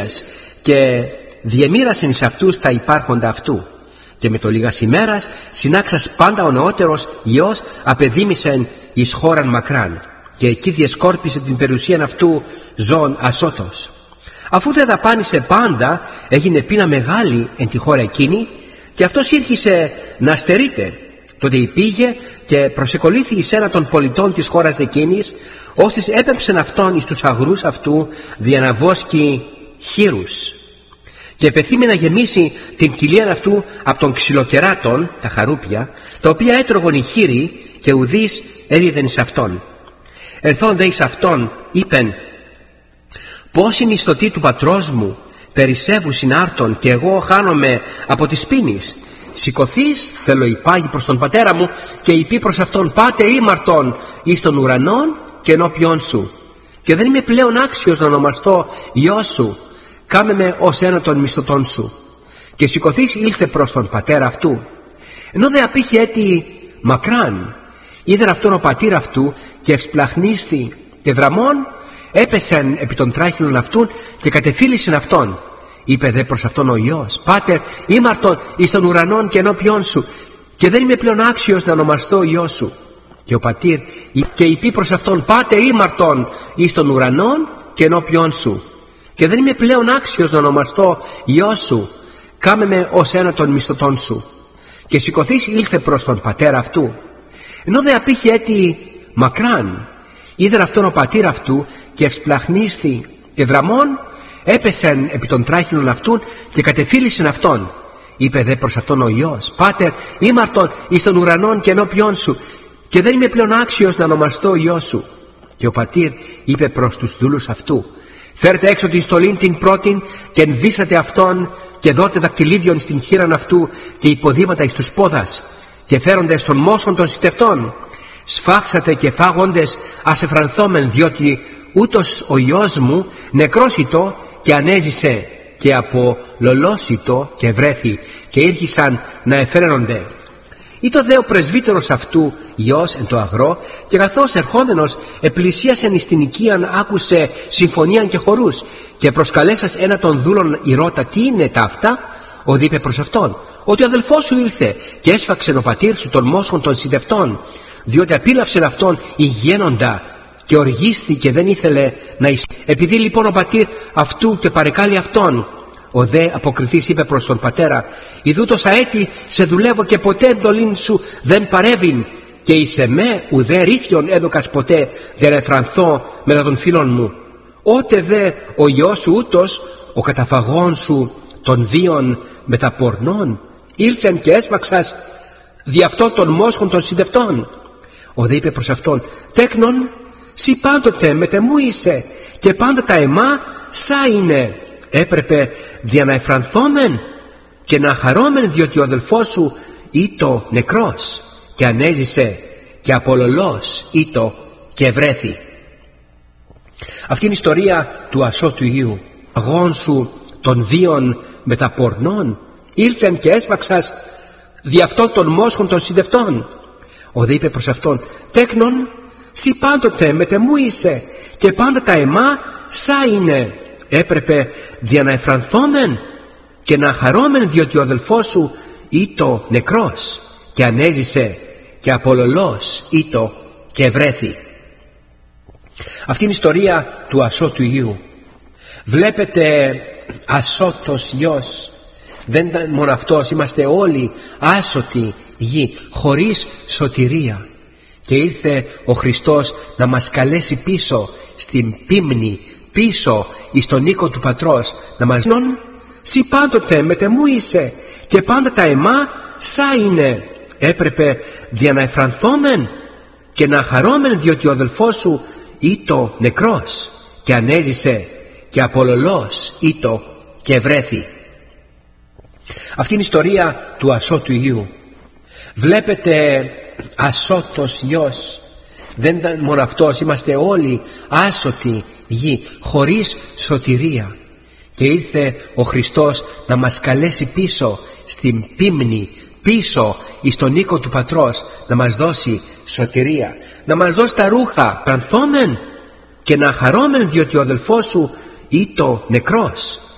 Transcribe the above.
Ηλίας και διεμοίρασεν εις αυτούς τα υπάρχοντα αυτού. Και με το λίγας ημέρας συνάξας πάντα ο νεότερος Υιός απεδίμησεν εις χώραν μακράν, και εκεί διεσκόρπισε την περιουσίαν αυτού ζών ασώτος. Αφού δε δαπάνησε πάντα, έγινε πείνα μεγάλη εν τη χώρα εκείνη, και αυτός ήρχισε να στερείται. Τότε υπήγε και προσεκολήθη εις ένα των πολιτών της χώρας εκείνης, ώστις έπεμψεν αυτόν εις τους αγρούς αυτού δια να βόσκει χείρους. Και επεθύμη να γεμίσει την κοιλίαν αυτού από των ξυλοκεράτων, τα χαρούπια, τα οποία έτρωγον οι χείροι, και ουδείς έδιδεν εις αυτόν. Ερθών δε εις αυτόν είπεν: «Πώς είναι η μισθωτή του πατρός μου περισσεύου συνάρτων, και εγώ χάνομαι από τις πίνης. Σηκωθείς, θέλω υπάγει προς τον πατέρα μου, και υπεί προς αυτόν: πάτε ήμαρτον εις των ουρανών και ενώπιον σου. Και δεν είμαι πλέον άξιος να ονομαστώ Υιός σου. Κάμε με ως ένα των μισθωτών σου». Και σηκωθείς ήλθε προς τον πατέρα αυτού. Ενώ δε απήχε έτη μακράν, είδεν αυτόν ο πατήρ αυτού και ευσπλαχνίστη, και δραμών έπεσεν επί των τράχυλων αυτούν και κατεφύλισεν αυτόν. Είπε δε προς αυτόν ο Υιός: «Πάτερ ήμαρτον εις των ουρανών και ενώπιον σου, και δεν είμαι πλέον άξιος να ονομαστώ Υιός σου». Και ο πατήρ και είπε προς αυτόν: «Πάτερ ήμαρτον εις των ουρανών και ενώπιον σου, και δεν είμαι πλέον άξιος να ονομαστώ Υιός σου. Κάμε με ως ένα των μισθωτών σου». Και σηκωθείς ήλθε προς τον πατέρα αυτού. Ενώ δε απήχε έτη μακράν, είδεν αυτόν ο πατήρ αυτού και ευσπλαχνίστη, και δραμών έπεσεν επί των τράχυλων αυτούν και κατεφύλισεν αυτόν. Είπε δε προς αυτόν ο Υιός: «Πάτερ ήμαρτον εις των ουρανών και ενώπιον σου, και δεν είμαι πλέον άξιος να ονομαστώ Υιός σου». Και ο πατήρ είπε προς τους δούλους αυτού: «Φέρτε έξω την στολήν την πρώτην και ενδύσατε αυτόν, και δώτε δακτυλίδιον στην χείραν αυτού και υποδήματα εις τους πόδας, και φέροντες των μόσχων των συστευτών. Σφάξατε και φάγοντες ασεφρανθόμεν, διότι ούτως ο Υιός μου νεκρόσιτο και ανέζησε, και απολολώσιτο και βρέθη, και ήρχισαν να εφραίνονται». Ήτο δε ο πρεσβύτερος αυτού Υιός εν το αγρό, και καθώς ερχόμενος επλησίασεν εις την οικίαν, άκουσε συμφωνίαν και χορούς, και προσκαλέσας ένα των δούλων ηρώτα: «Τι είναι τα αυτά?» Ο είπε προς αυτόν: «Ότι ο αδελφός σου ήλθε και έσφαξεν ο πατήρ σου των μόσχων των συντευτών, διότι απίλαυσεν αυτόν υγιένοντα, και οργίστη και δεν ήθελε να επειδή λοιπόν ο πατήρ αυτού και παρεκάλει αυτόν». Ο δε αποκριθής είπε προς τον πατέρα: «Ιδού τόσα έτη σε δουλεύω και ποτέ εντολήν σου δεν παρέβην, και εις εμέ ουδέ ρήθιον έδωκας ποτέ για να εφρανθώ μετά των φίλων μου. Ότε δε ο Υιός σου ούτως, ο καταφαγών σου των βίων μεταπορνών, ήλθεν και έσφαξας δι' αυτό των μόσχων των συντευτών». Ο δε είπε προς αυτόν: «Τέκνον, σοι πάντοτε μετεμού είσαι, και πάντα τα αιμά σα είναι. Έπρεπε δια να εφρανθόμεν και να χαρόμεν, διότι ο αδελφός σου ήτο νεκρός και ανέζησε, και απολολός ήτο και βρέθη». Αυτή είναι η ιστορία του ασώτου Υιού. «Αγών σου των βίων μεταπορνών, ήλθεν και έσφαξας δι' αυτό των μόσχων των συντευτών». Ο δε είπε προς αυτόν: «Τέκνον, σοι πάντοτε μετεμού είσαι, και πάντα τα αιμά σα είναι. Έπρεπε δια να εφρανθόμεν και να χαρόμεν, διότι ο αδελφός σου ήτο νεκρός και ανέζησε, και απολολός ήτο και βρέθη». Αυτή είναι η ιστορία του ασώτου Υιού. Βλέπετε, ασώτος Υιός. Δεν ήταν μόνο αυτός, είμαστε όλοι άσωτοι γη, χωρίς σωτηρία. Και ήρθε ο Χριστός να μας καλέσει πίσω στην πίμνη, πίσω εις τον οίκο του Πατρός, να μας πει: «Σοι πάντοτε μετεμού είσαι, και πάντα τα αιμά σα είναι. Έπρεπε δια να εφρανθόμεν και να χαρόμεν, διότι ο αδελφός σου ήτο νεκρός και ανέζησε, και απολολός ήτο και βρέθη». Αυτή είναι η ιστορία του ασώτου Υιού. Βλέπετε, ασώτος Υιός. Δεν ήταν μόνο αυτός, είμαστε όλοι άσωτοι γη, χωρίς σωτηρία. Και ήρθε ο Χριστός να μας καλέσει πίσω στην πίμνη, πίσω εις τον οίκο του Πατρός, να μας δώσει σωτηρία, να μας δώσει τα ρούχα πανθόμεν και να χαρόμεν, διότι ο αδελφός σου ήτο νεκρός